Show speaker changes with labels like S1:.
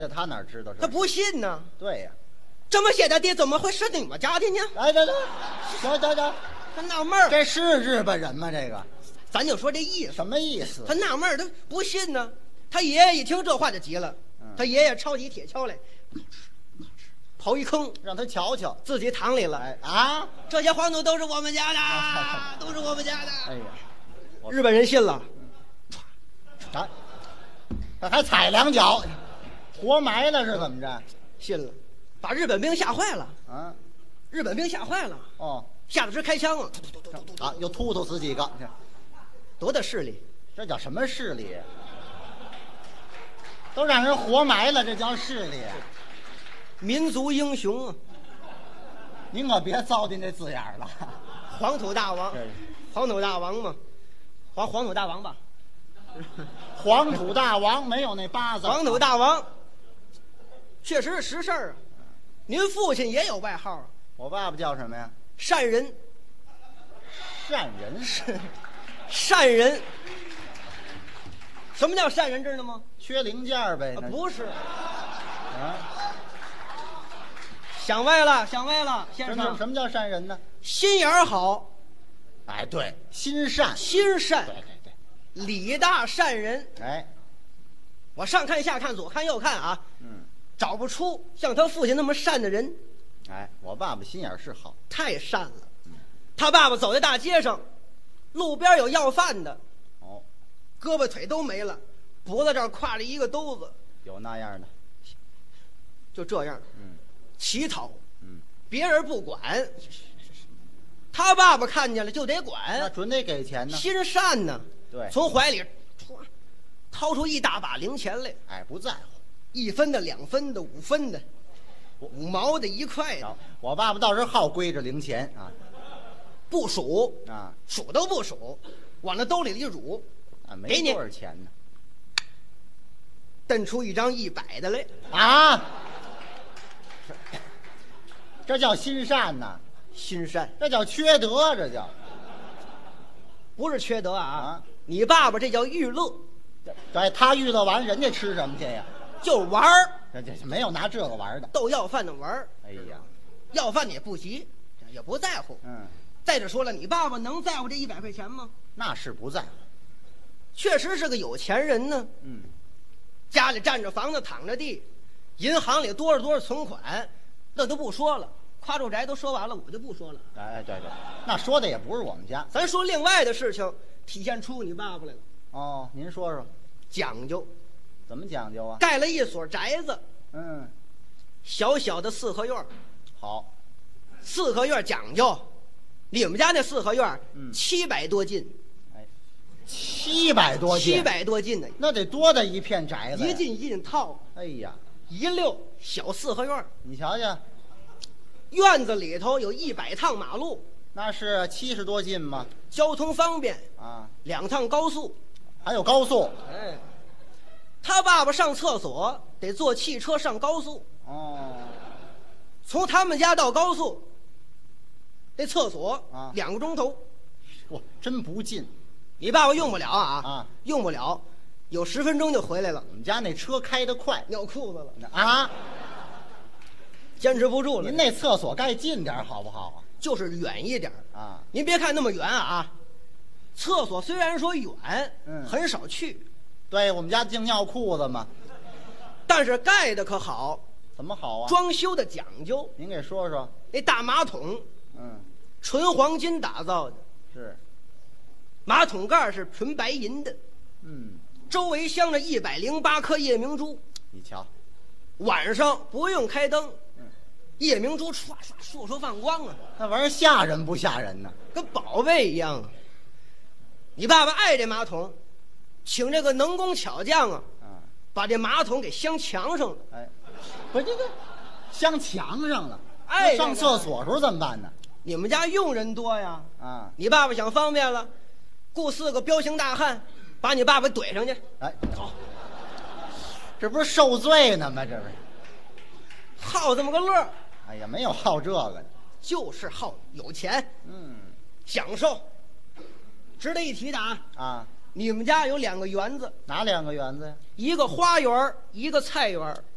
S1: 这他哪知道？
S2: 他不信呢。
S1: 对呀，
S2: 这么些的地怎么会是你们家的呢？
S1: 哎，对，行，
S2: 他纳闷儿，
S1: 这是日本人吗？这个
S2: 咱就说这意思。
S1: 什么意思？
S2: 他纳闷儿，他不信呢。他爷爷一听这话就急了，他爷爷抄起铁锹来，刨一坑，
S1: 让他瞧瞧，
S2: 自己躺里了。
S1: 哎啊，
S2: 这些黄土都是我们家的，都是我们家的。
S1: 哎呀，
S2: 日本人信了，
S1: 啊，他还踩两脚，活埋了是怎么着？
S2: 信了，把日本兵吓坏了。
S1: 啊，
S2: 日本兵吓坏了，
S1: 哦，
S2: 吓得直开枪啊！
S1: 啊，又突死几个，
S2: 多大势力？
S1: 这叫什么势力？都让人活埋了，这叫势力。
S2: 民族英雄啊！
S1: 您可别糟践这字眼了。
S2: 黄土大王，黄土大王嘛，黄土大王吧？
S1: 黄土大王没有那八字。
S2: 黄土大王，确实是实事儿啊。您父亲也有外号啊，
S1: 我爸爸叫什么呀？
S2: 善人。
S1: 善人是
S2: 善人。什么叫善人知道吗？
S1: 缺零件呗。
S2: 不是。
S1: 啊，
S2: 想歪了，想歪了，先生。
S1: 什么叫善人呢？
S2: 心眼儿好。
S1: 哎，对，心善。
S2: 心善。
S1: 对，
S2: 理大善人。
S1: 哎，
S2: 我上看下看左看右看啊，找不出像他父亲那么善的人。
S1: 哎，我爸爸心眼是好，
S2: 太善了。他爸爸走在大街上，路边有要饭的，
S1: 哦，
S2: 胳膊腿都没了，脖子这儿挎着一个兜子，
S1: 有那样的，
S2: 就这样，乞讨，别人不管，他爸爸看见了就得
S1: 那
S2: 管，
S1: 准得给钱呢。
S2: 心善呢。
S1: 对，
S2: 从怀里掏出一大把零钱来，
S1: 哎，不在乎
S2: 1分的、2分的、5分的、5毛的、1块的。
S1: 我爸爸倒是好归着零钱啊，
S2: 不数
S1: 啊，
S2: 数都不数，往那兜里一数，
S1: 啊，没
S2: 给你
S1: 多少钱呢。
S2: 瞪出一张100的来
S1: 啊，这叫心善呐，
S2: 心善，
S1: 这叫缺德，这叫
S2: 不是缺德啊！
S1: 啊，
S2: 你爸爸这叫娱乐，
S1: 对，他娱乐完，人家吃什么去呀？
S2: 就玩儿，
S1: 这没有拿这个玩的。
S2: 逗要饭的玩儿。
S1: 哎呀，
S2: 要饭的也不急，也不在乎。再者说了，你爸爸能在乎这100块钱吗？
S1: 那是不在乎。
S2: 确实是个有钱人呢。家里占着房子，躺着地，银行里多少存款，那都不说了。夸住宅都说完了，我就不说了。
S1: 哎，对，那说的也不是我们家。
S2: 咱说另外的事情，体现出你爸爸来了。
S1: 哦，您说说，
S2: 讲究，
S1: 怎么讲究啊？
S2: 盖了一所宅子，小小的4合院。
S1: 好
S2: ，4合院讲究，你们家那4合院，700多进。
S1: 哎，700多进
S2: ，700多进呢，
S1: 那得多大一片宅子呀？
S2: 一进一套。
S1: 哎呀，
S2: 一溜小4合院。
S1: 你瞧瞧，
S2: 院子里头有100趟马路，
S1: 那是70多进吗？
S2: 交通方便
S1: 啊
S2: ，2趟高速，
S1: 还有高速。
S2: 哎，他爸爸上厕所得坐汽车上高速。
S1: 哦，
S2: 从他们家到高速，这厕所2个钟头。
S1: 哇，真不近。
S2: 你爸爸用不了啊，用不了，有10分钟就回来了。
S1: 我们家那车开得快，
S2: 尿裤子了
S1: 啊，
S2: 坚持不住了。
S1: 您那厕所该近点好不好啊？
S2: 就是远一点
S1: 啊。
S2: 您别看那么远啊，厕所虽然说远，很少去。
S1: 对，我们家净尿裤子嘛。
S2: 但是盖的可好。
S1: 怎么好啊？
S2: 装修的讲究。
S1: 您给说说。
S2: 那大马桶，纯黄金打造的。
S1: 是。
S2: 马桶盖是纯白银的。周围镶着108颗夜明珠。
S1: 你瞧，
S2: 晚上不用开灯，夜明珠唰唰烁放光啊！
S1: 那玩意儿吓人不吓人呢？
S2: 跟宝贝一样啊！你爸爸爱这马桶，请这个能工巧匠啊，把这马桶给镶墙上了。
S1: 哎，不是这个镶墙上了。
S2: 哎，
S1: 上厕所时候怎么办呢？
S2: 你们家佣人多呀。
S1: 啊，
S2: 你爸爸想方便了，雇4个彪形大汉，把你爸爸怼上去。
S1: 哎，好，这不是受罪呢吗？这不是
S2: 好这么个乐。
S1: 哎呀，没有好这个的，
S2: 就是好有钱，享受。值得一提的啊，你们家有2个园子。
S1: 哪2个园子呀？
S2: 一个花园，一个菜园。